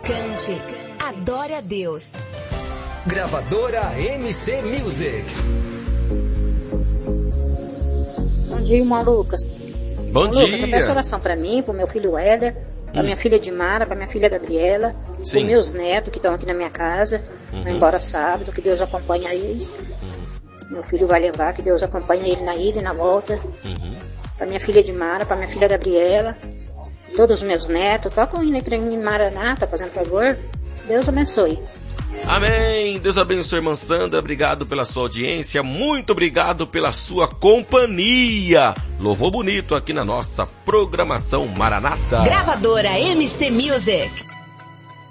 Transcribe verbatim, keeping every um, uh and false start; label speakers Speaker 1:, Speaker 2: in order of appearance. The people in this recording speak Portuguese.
Speaker 1: Cante, adore a Deus.
Speaker 2: Gravadora M C Music.
Speaker 3: Bom dia, irmão Lucas.
Speaker 4: Bom
Speaker 3: irmão
Speaker 4: dia.
Speaker 3: Lucas, eu peço oração pra mim, pro meu filho Éder, pra hum. minha filha Dimara, pra minha filha Gabriela,
Speaker 4: Sim.
Speaker 3: pros meus netos que estão aqui na minha casa,
Speaker 4: Uhum.
Speaker 3: vão embora sábado, que Deus acompanha eles.
Speaker 4: Uhum.
Speaker 3: Meu filho vai levar, que Deus acompanha ele na ida e na volta.
Speaker 4: Uhum.
Speaker 3: Pra minha filha Dimara, pra minha filha Gabriela, todos os meus netos, toca um hino aí pra mim, Maranata, fazendo favor. Deus abençoe.
Speaker 4: Amém. Deus abençoe, irmã Sandra. Obrigado pela sua audiência. Muito obrigado pela sua companhia. Louvor bonito aqui na nossa programação Maranata.
Speaker 1: Gravadora M C Music.